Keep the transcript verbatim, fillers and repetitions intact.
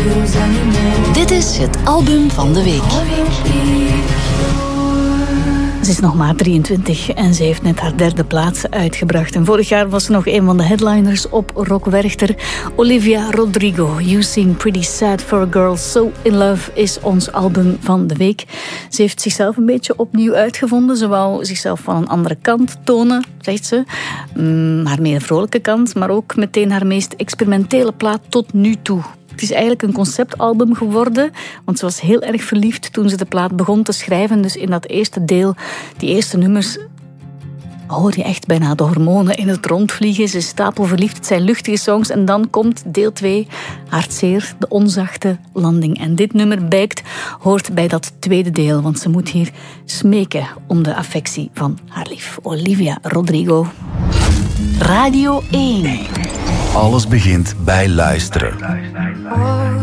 Dit is het album van de week. Ze is nog maar drieëntwintig en ze heeft net haar derde plaats uitgebracht. En vorig jaar was ze nog een van de headliners op Rock Werchter. Olivia Rodrigo, You Seem Pretty Sad for a Girl So In Love is ons album van de week. Ze heeft zichzelf een beetje opnieuw uitgevonden. Ze wou zichzelf van een andere kant tonen, zegt ze. Mm, haar meer vrolijke kant, maar ook meteen haar meest experimentele plaat tot nu toe. Het is eigenlijk een conceptalbum geworden, want ze was heel erg verliefd toen ze de plaat begon te schrijven. Dus in dat eerste deel, die eerste nummers, hoor je echt bijna de hormonen in het rondvliegen. Ze is stapelverliefd, het zijn luchtige songs. En dan komt deel twee, Hartzeer, de onzachte landing. En dit nummer, Bijkt, hoort bij dat tweede deel, want ze moet hier smeken om de affectie van haar lief. Olivia Rodrigo. Radio één. Alles begint bij luisteren.